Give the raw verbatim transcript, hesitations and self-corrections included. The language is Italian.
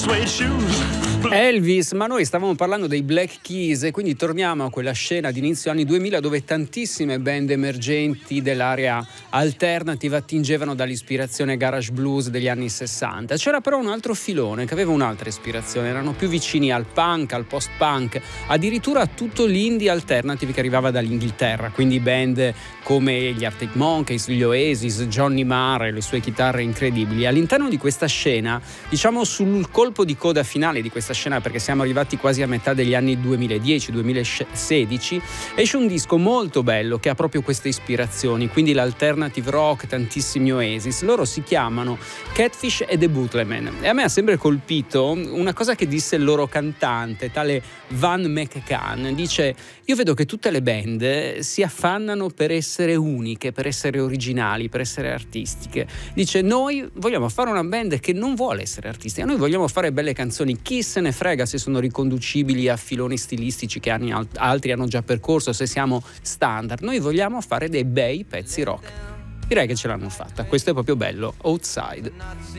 suede shoes. Elvis, ma noi stavamo parlando dei Black Keys e quindi torniamo a quella scena di inizio anni duemila dove tantissime band emergenti dell'area alternative attingevano dall'ispirazione garage blues degli anni sessanta. C'era però un altro filone che aveva un'altra ispirazione, erano più vicini al punk, al post-punk, addirittura a tutto l'indie alternative che arrivava dall'Inghilterra, quindi band come gli Arctic Monkeys, gli Oasis, Johnny Marr e le sue chitarre incredibili. All'interno di questa scena, diciamo sul colpo di coda finale di questa scena, perché siamo arrivati quasi a metà degli anni duemiladieci duemilasedici, esce un disco molto bello che ha proprio queste ispirazioni, quindi l'alternative rock, tantissimi Oasis. Loro si chiamano Catfish e The Bootlegmen e a me ha sempre colpito una cosa che disse il loro cantante, tale Van McCann. Dice: io vedo che tutte le band si affannano per essere uniche, per essere originali, per essere artistiche. Dice: noi vogliamo fare una band che non vuole essere artistica, noi vogliamo fare belle canzoni, chi se ne frega se sono riconducibili a filoni stilistici che altri hanno già percorso, se siamo standard, noi vogliamo fare dei bei pezzi rock. Direi che ce l'hanno fatta, questo è proprio bello, Outside.